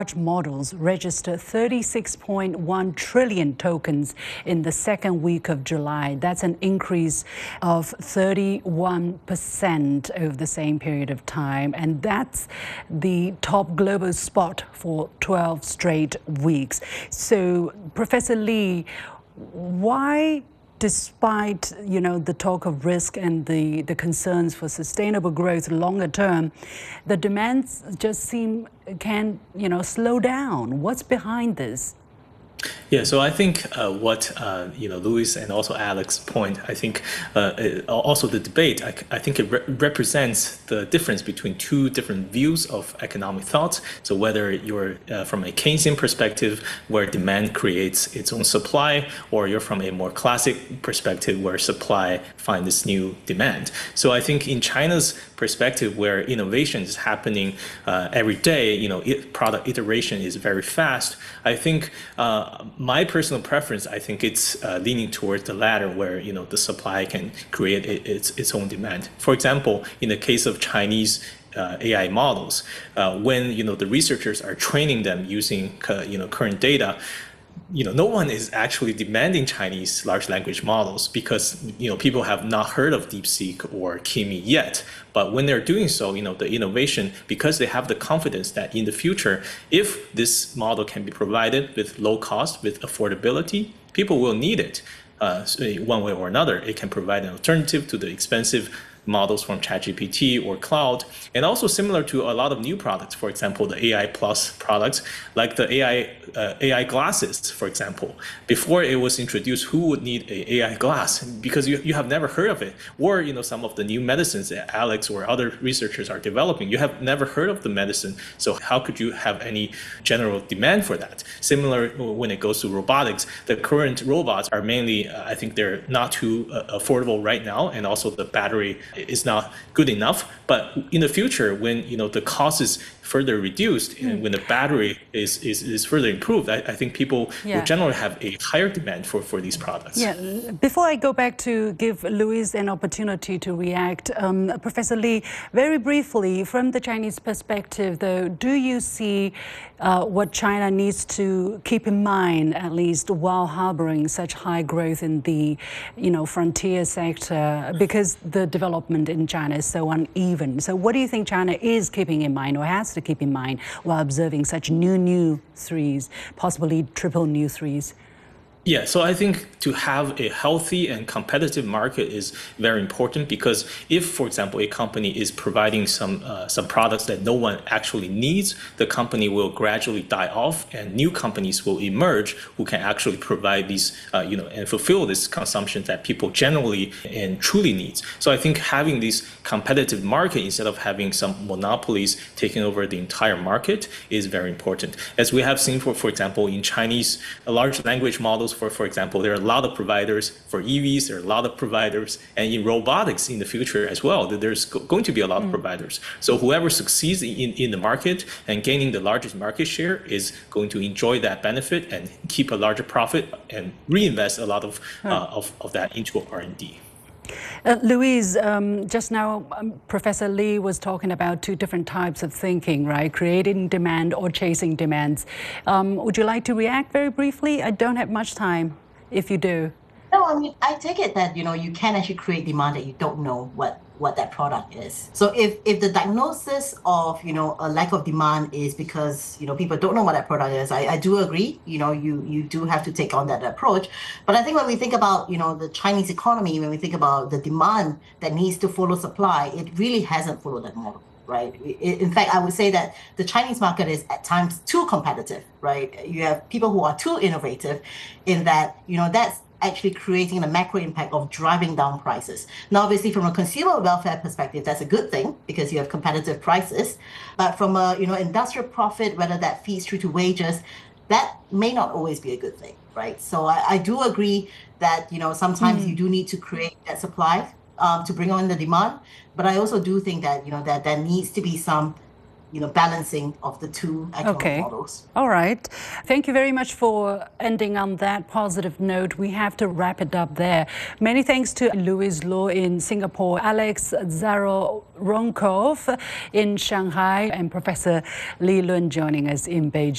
Large models registered 36.1 trillion tokens in the second week of July. That's an increase of 31% over the same period of time. And that's the top global spot for 12 straight weeks. So, Professor Lee, why, despite the talk of risk and the concerns for sustainable growth longer term, the demands just can slow down? What's behind this? Yeah, so I think what Louis and also Alex point, I think also the debate, I think it represents the difference between two different views of economic thought. So whether you're from a Keynesian perspective, where demand creates its own supply, or you're from a more classic perspective, where supply finds this new demand. So I think in China's perspective, where innovation is happening every day, product iteration is very fast. I think my personal preference, I think it's leaning towards the latter, where the supply can create its own demand. For example, in the case of Chinese AI models, when the researchers are training them using current data, no one is actually demanding Chinese large language models because people have not heard of DeepSeek or Kimi yet. But when they're doing so, the innovation, because they have the confidence that in the future, if this model can be provided with low cost, with affordability, people will need it one way or another. It can provide an alternative to the expensive models from ChatGPT or cloud, and also similar to a lot of new products, for example, the AI plus products, like the AI glasses, for example. Before it was introduced, who would need an AI glass? Because you have never heard of it. Or some of the new medicines that Alex or other researchers are developing, you have never heard of the medicine, so how could you have any general demand for that? Similar when it goes to robotics, the current robots are mainly, I think they're not too affordable right now, and also the battery is not good enough. But in the future, when the cost is further reduced and when the battery is further improved, I think people will generally have a higher demand for these products. Yeah. Before I go back to give Louis an opportunity to react, Professor Lee, very briefly, from the Chinese perspective, though, do you see what China needs to keep in mind, at least while harboring such high growth in the frontier sector, because the development in China is so uneven? So what do you think China is keeping in mind or has to keep in mind while observing such new threes, possibly triple new threes? Yeah, so I think to have a healthy and competitive market is very important, because if, for example, a company is providing some products that no one actually needs, the company will gradually die off, and new companies will emerge who can actually provide these, and fulfill this consumption that people generally and truly need. So I think having this competitive market instead of having some monopolies taking over the entire market is very important. As we have seen, for example, in Chinese large language models, for example, there are a lot of providers for EVs, there are a lot of providers, and in robotics in the future as well, there's going to be a lot of providers. So whoever succeeds in the market and gaining the largest market share is going to enjoy that benefit and keep a larger profit and reinvest a lot of that into R&D. Louise, just now Professor Lee was talking about two different types of thinking, right? Creating demand or chasing demands. Would you like to react very briefly? I don't have much time, if you do. No, I mean, I take it that, you can actually create demand that you don't know what that product is. So if the diagnosis of, a lack of demand is because, people don't know what that product is, I do agree, you do have to take on that approach. But I think when we think about, the Chinese economy, when we think about the demand that needs to follow supply, it really hasn't followed that model. Right. In fact, I would say that the Chinese market is at times too competitive. Right. You have people who are too innovative in that, that's actually creating a macro impact of driving down prices. Now, obviously, from a consumer welfare perspective, that's a good thing because you have competitive prices. But from a industrial profit, whether that feeds through to wages, that may not always be a good thing. Right. So I do agree that sometimes you do need to create that supply to bring on the demand. But I also do think that, that there needs to be some, balancing of the two economic models. All right. Thank you very much for ending on that positive note. We have to wrap it up there. Many thanks to Louis Luo in Singapore, Alex Zaronkov in Shanghai, and Professor Lee Lun joining us in Beijing.